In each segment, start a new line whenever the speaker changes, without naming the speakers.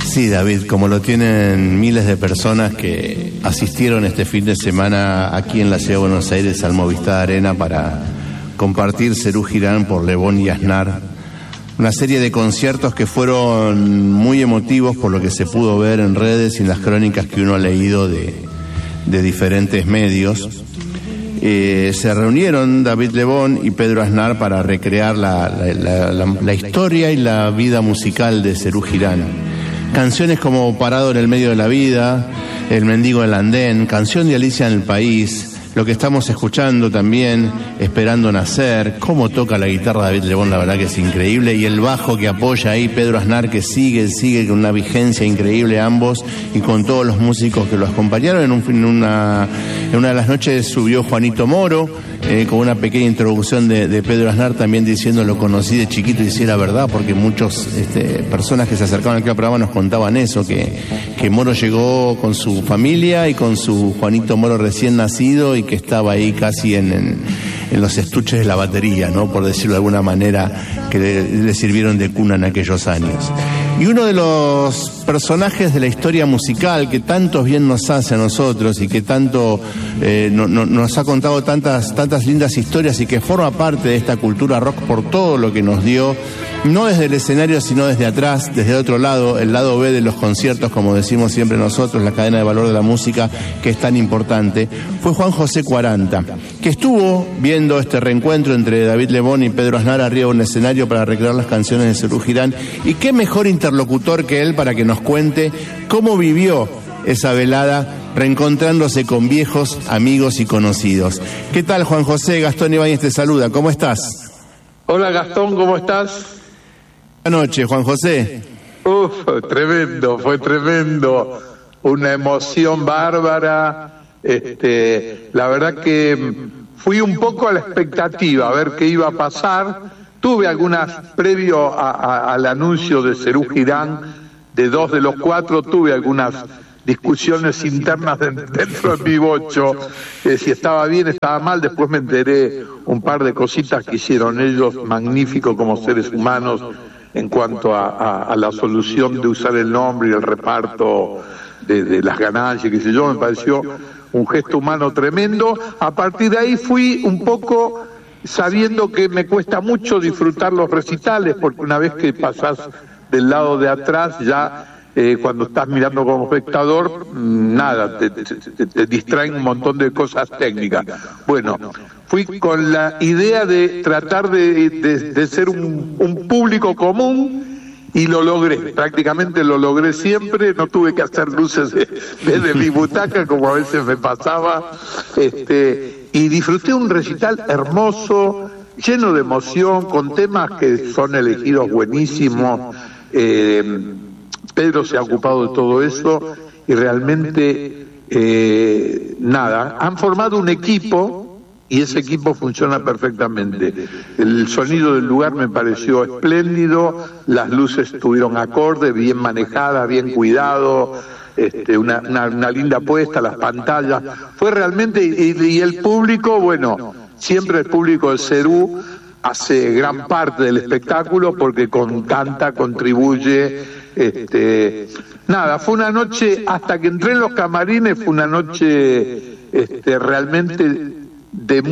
Sí, David, como lo tienen miles de personas que asistieron este fin de semana aquí en la Ciudad de Buenos Aires al Movistar Arena para compartir Serú Girán por Le Bon y Aznar. Una serie de conciertos que fueron muy emotivos por lo que se pudo ver en redes y en las crónicas que uno ha leído de diferentes medios. Se reunieron David Le Bon y Pedro Aznar para recrear la historia y la vida musical de Serú Girán. Canciones como Parado en el medio de la vida, El mendigo del andén, Canción de Alicia en el país, lo que estamos escuchando también, Esperando nacer, cómo toca la guitarra David Le Bon, la verdad que es increíble, y el bajo que apoya ahí Pedro Aznar, que sigue con una vigencia increíble ambos, y con todos los músicos que lo acompañaron. En una de las noches subió Juanito Moro, con una pequeña introducción de Pedro Aznar, también diciendo: lo conocí de chiquito, y si era verdad, porque muchas personas que se acercaban aquí al programa nos contaban eso, que Moro llegó con su familia y con su Juanito Moro recién nacido, y que estaba ahí casi en los estuches de la batería, ¿no?, por decirlo de alguna manera, que le sirvieron de cuna en aquellos años. Y uno de los personajes de la historia musical que tantos bien nos hace a nosotros y que tanto nos ha contado tantas lindas historias, y que forma parte de esta cultura rock por todo lo que nos dio, no desde el escenario sino desde atrás, desde otro lado, el lado B de los conciertos, como decimos siempre nosotros, la cadena de valor de la música que es tan importante, fue Juan José 40, que estuvo viendo este reencuentro entre David Le Bon y Pedro Aznar arriba de un escenario para recrear las canciones de Serú Girán. Y qué mejor interlocutor que él para que nos cuente cómo vivió esa velada reencontrándose con viejos amigos y conocidos. ¿Qué tal, Juan José? Gastón Ibáñez te saluda, ¿cómo estás?
Hola, Gastón, ¿cómo estás?
Buenas noches, Juan José.
Tremendo, fue tremendo, una emoción bárbara. La verdad que fui un poco a la expectativa a ver qué iba a pasar. Tuve previo al anuncio de Serú Girán, de 2 de los 4, tuve algunas discusiones internas dentro de mi bocho, si estaba bien, estaba mal. Después me enteré un par de cositas que hicieron ellos, magníficos como seres humanos, en cuanto a la solución de usar el nombre y el reparto de las ganancias, qué sé yo. Me pareció un gesto humano tremendo. A partir de ahí fui un poco sabiendo que me cuesta mucho disfrutar los recitales, porque una vez que pasás del lado de atrás, ya cuando estás mirando como espectador, nada, te distraen un montón de cosas técnicas. Bueno, fui con la idea de tratar de ser un público común, y lo logré, prácticamente lo logré siempre. No tuve que hacer luces desde mi butaca, como a veces me pasaba, y disfruté un recital hermoso, lleno de emoción, con temas que son elegidos buenísimos. Pedro se ha ocupado de todo eso, y realmente han formado un equipo, y ese equipo funciona perfectamente. El sonido del lugar me pareció espléndido, las luces estuvieron acordes, bien manejadas, bien cuidado, una linda puesta, las pantallas, fue realmente, y el público, bueno, siempre el público del Serú hace gran parte del espectáculo, porque canta, contribuye. Fue una noche, hasta que entré en los camarines, fue una noche realmente de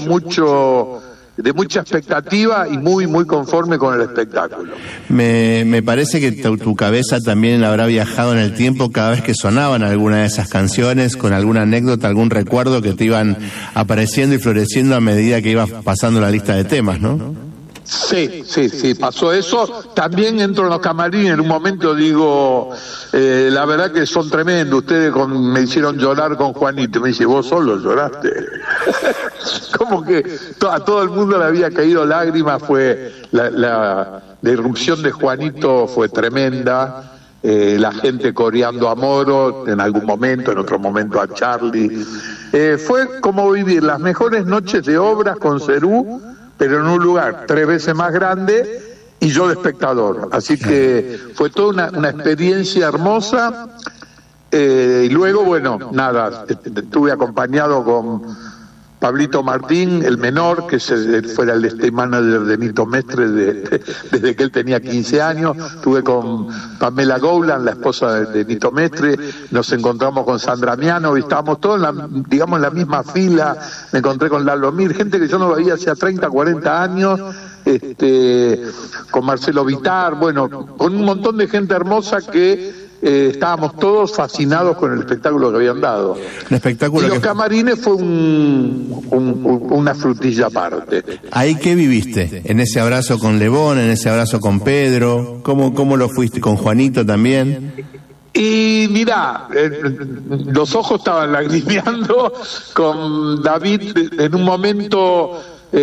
mucha expectativa, y muy conforme con el espectáculo.
Me parece que tu cabeza también habrá viajado en el tiempo cada vez que sonaban alguna de esas canciones, con alguna anécdota, algún recuerdo que te iban apareciendo y floreciendo a medida que ibas pasando la lista de temas, ¿no?
Sí, pasó eso. También entro en los camarines, en un momento digo, la verdad que son tremendos, ustedes me hicieron llorar con Juanito. Me dice: vos solo lloraste. Como que a todo el mundo le había caído lágrimas. Fue la irrupción de Juanito fue tremenda. La gente coreando a Moro en algún momento, en otro momento a Charlie. Fue como vivir las mejores noches de obras con Serú, pero en un lugar 3 veces más grande, y yo de espectador. Así que fue toda una experiencia hermosa. Y luego, bueno, nada, estuve acompañado Pablito Martín, el menor, que fuera el stage manager de Nito Mestre desde que él tenía 15 años. Estuve con Pamela Gowland, la esposa de Nito Mestre. Nos encontramos con Sandra Miano y estábamos todos en la misma fila. Me encontré con Lalo Mir, gente que yo no veía hacía 30, 40 años. Con Marcelo Vitar, bueno, con un montón de gente hermosa que estábamos todos fascinados con el espectáculo que habían dado.
Y
los camarines fue una frutilla aparte.
¿Ahí qué viviste? ¿En ese abrazo con Lebón, en ese abrazo con Pedro? ¿Cómo lo fuiste? ¿Con Juanito también?
Y mirá, los ojos estaban lagrimeando con David. En un momento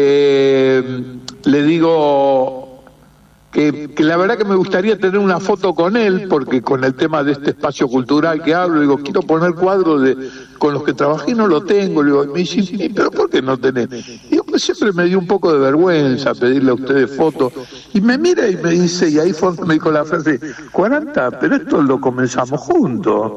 le digo que la verdad que me gustaría tener una foto con él, porque con el tema de este espacio cultural que hablo, digo, quiero poner cuadros con los que trabajé y no lo tengo. Le digo, me dice, pero ¿por qué no tenés? Y digo, pues siempre me dio un poco de vergüenza pedirle a ustedes fotos. Y me mira y me dice, y ahí me dijo la frase, 40, pero esto lo comenzamos juntos.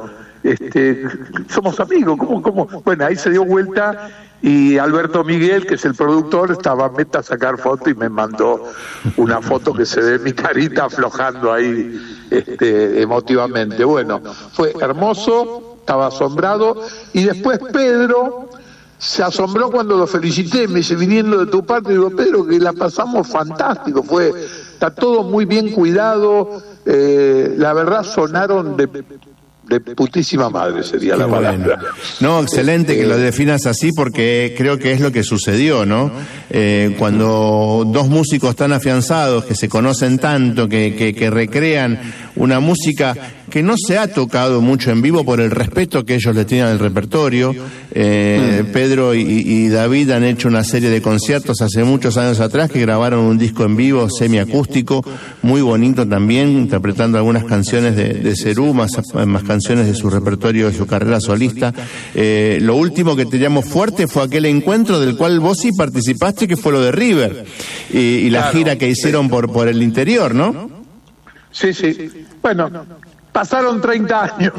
Somos amigos, ¿cómo? Bueno, ahí se dio vuelta y Alberto Miguel, que es el productor, estaba meta a sacar foto y me mandó una foto que se ve mi carita aflojando ahí emotivamente. Bueno, fue hermoso, estaba asombrado, y después Pedro se asombró cuando lo felicité, me dice, viniendo de tu parte, digo, Pedro, que la pasamos fantástico, está todo muy bien cuidado, la verdad sonaron de putísima madre, sería la palabra.
Bueno. No, excelente que lo definas así, porque creo que es lo que sucedió, ¿no? Cuando dos músicos tan afianzados, que se conocen tanto, que recrean una música que no se ha tocado mucho en vivo por el respeto que ellos le tienen al repertorio. Pedro y David han hecho una serie de conciertos hace muchos años atrás, que grabaron un disco en vivo semiacústico, muy bonito también, interpretando algunas canciones de Cerú, más canciones de su repertorio, de su carrera solista. Lo último que teníamos fuerte fue aquel encuentro del cual vos sí participaste, que fue lo de River, y la gira que hicieron por el interior, ¿no?
Sí. Bueno, pasaron 30 años,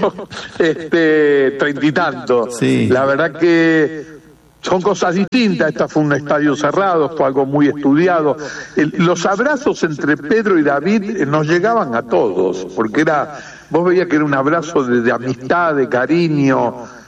30 y tanto.
Sí.
La verdad que son cosas distintas. Esta fue un estadio cerrado, fue algo muy estudiado. Los abrazos entre Pedro y David nos llegaban a todos, porque vos veías que era un abrazo de amistad, de cariño.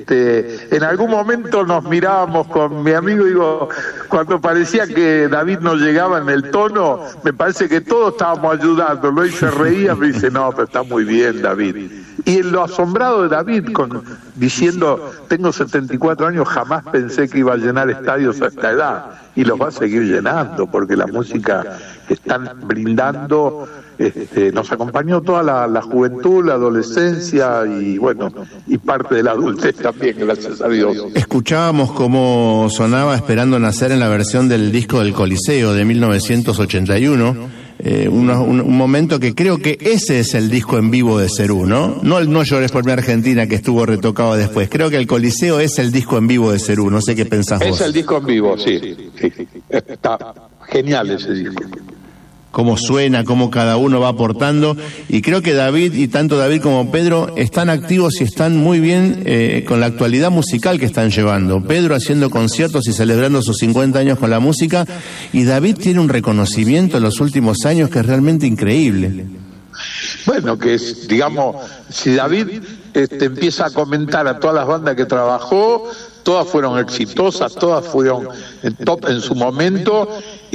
En algún momento nos mirábamos con mi amigo, digo, cuando parecía que David no llegaba en el tono, me parece que todos estábamos ayudándolo, y se reía, me dice, no, pero está muy bien, David. Y en lo asombrado de David, diciendo, tengo 74 años, jamás pensé que iba a llenar estadios a esta edad, y los va a seguir llenando, porque la música que están brindando nos acompañó toda la juventud, la adolescencia y bueno, y parte de la adultez también, gracias a Dios.
Escuchábamos cómo sonaba Esperando Nacer en la versión del disco del Coliseo de 1981, un momento que creo que ese es el disco en vivo de Cerú, ¿no? No el No Llores por mi Argentina, que estuvo retocado después. Creo que el Coliseo es el disco en vivo de Cerú, no sé qué pensás vos.
Es el disco en vivo, sí. Está genial ese disco.
Cómo suena, cómo cada uno va aportando, y creo que David, y tanto David como Pedro, están activos y están muy bien con la actualidad musical que están llevando. Pedro haciendo conciertos y celebrando sus 50 años con la música, y David tiene un reconocimiento en los últimos años que es realmente increíble.
Bueno, que es, digamos, si David empieza a comentar a todas las bandas que trabajó, todas fueron exitosas, todas fueron top en su momento,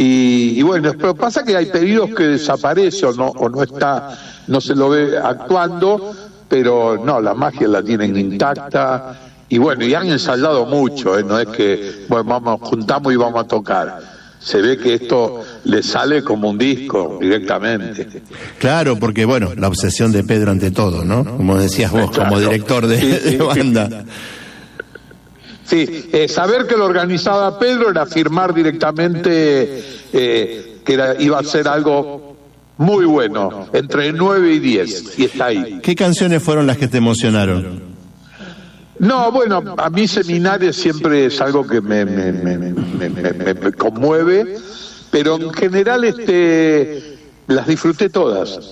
y bueno, pero pasa que hay periodos que desaparece o no está, no se lo ve actuando, pero no, la magia la tienen intacta, y bueno, y han ensayado mucho, no es que, bueno, juntamos y vamos a tocar. Se ve que esto le sale como un disco directamente.
Claro, porque bueno, la obsesión de Pedro ante todo, ¿no? Como decías vos, claro, como director de banda.
Sí, saber que lo organizaba Pedro era firmar directamente que iba a ser algo muy bueno, entre 9 y 10, y está ahí.
¿Qué canciones fueron las que te emocionaron?
No, bueno, a mí Seminario siempre es algo que me conmueve, pero en general las disfruté todas.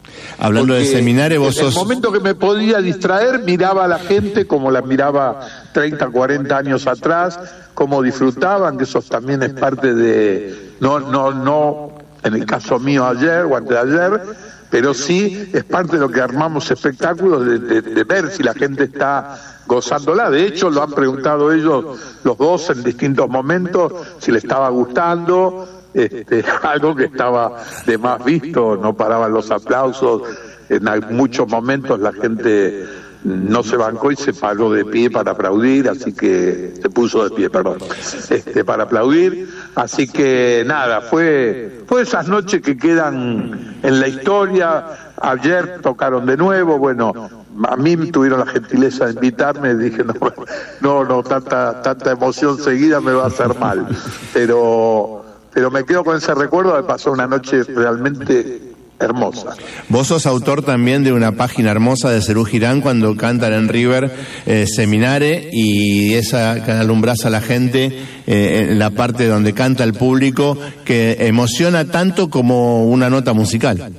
Hablando de Seminario, vos sos...
En el momento que me podía distraer, miraba a la gente como la miraba 30, 40 años atrás, cómo disfrutaban, que eso también es parte de, no en el caso mío ayer o antes de ayer, pero sí es parte de lo que armamos espectáculos, de ver si la gente está gozándola. De hecho, lo han preguntado ellos, los dos, en distintos momentos, si le estaba gustando, algo que estaba de más visto, no paraban los aplausos, en muchos momentos la gente no se bancó y se paró de pie para aplaudir, así que se puso de pie, perdón, para aplaudir, así que nada, fue esas noches que quedan en la historia. Ayer tocaron de nuevo, bueno, a mí tuvieron la gentileza de invitarme, dije no, tanta emoción seguida me va a hacer mal, pero me quedo con ese recuerdo de pasar una noche realmente hermosa.
Vos sos autor también de una página hermosa de Serú Girán cuando cantan en River Seminare, y esa que alumbrás a la gente en la parte donde canta el público, que emociona tanto como una nota musical.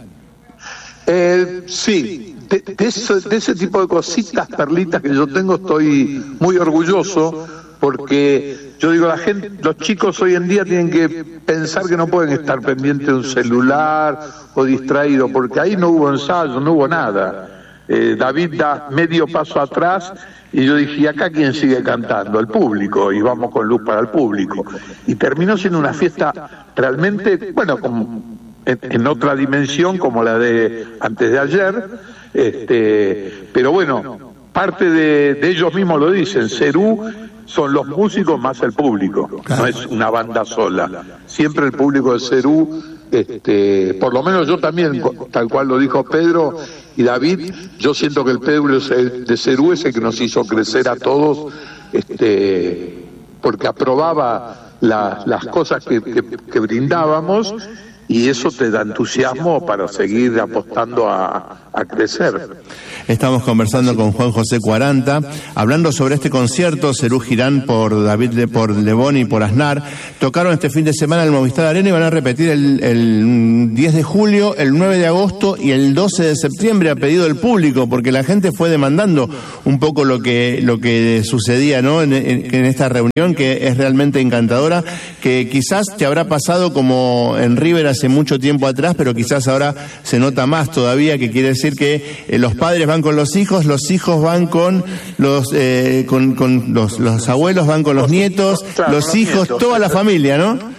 Sí, de ese tipo de cositas, perlitas que yo tengo, estoy muy orgulloso, porque yo digo, la gente, los chicos hoy en día tienen que pensar que no pueden estar pendientes de un celular o distraídos, porque ahí no hubo ensayo, no hubo nada. David da medio paso atrás y yo dije, ¿y acá quién sigue cantando? El público, y vamos con luz para el público. Y terminó siendo una fiesta realmente, bueno, en otra dimensión como la de antes de ayer, pero bueno, parte de ellos mismos lo dicen, Serú son los músicos más el público, no es una banda sola, siempre el público de Serú, por lo menos yo también, tal cual lo dijo Pedro y David, yo siento que el público de Serú es el que nos hizo crecer a todos, porque aprobaba las cosas que brindábamos, y eso te da entusiasmo para seguir apostando a crecer.
Estamos conversando con Juan José 40, hablando sobre este concierto, Serú Girán por David, por Lebón y por Aznar. Tocaron este fin de semana en el Movistar Arena y van a repetir el 10 de julio, el 9 de agosto y el 12 de septiembre a pedido del público, porque la gente fue demandando un poco lo que sucedía, ¿no? en esta reunión, que es realmente encantadora, que quizás te habrá pasado como en River hace mucho tiempo atrás, pero quizás ahora se nota más todavía, que quiere decir que los padres van con los hijos van con los abuelos van con los nietos, los hijos, toda la familia, ¿no?